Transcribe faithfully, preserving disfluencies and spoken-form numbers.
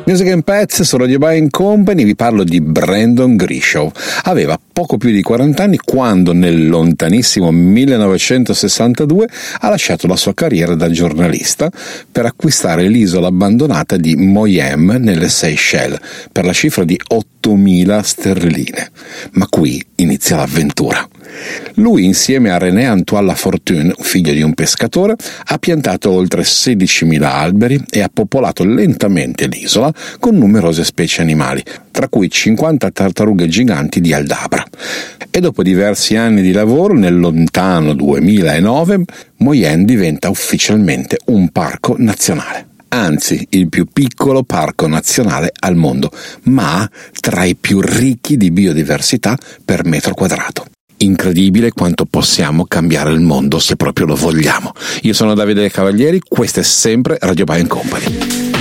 Music and Pets su Radio Buying Company, vi parlo di Brandon Grishow. Aveva poco più di quaranta anni quando nel lontanissimo millenovecentosessantadue ha lasciato la sua carriera da giornalista per acquistare l'isola abbandonata di Moyem nelle Seychelles per la cifra di ottomila sterline. Ma qui inizia l'avventura. Lui, insieme a René Antoine Lafortune, figlio di un pescatore, ha piantato oltre sedicimila alberi e ha popolato lentamente l'isola con numerose specie animali, tra cui cinquanta tartarughe giganti di Aldabra. E dopo diversi anni di lavoro, nel lontano duemilanove, Moyenne diventa ufficialmente un parco nazionale. Anzi, il più piccolo parco nazionale al mondo, ma tra i più ricchi di biodiversità per metro quadrato. Incredibile quanto possiamo cambiare il mondo se proprio lo vogliamo. Io sono Davide Cavalieri, questo è sempre Radio Buying Company.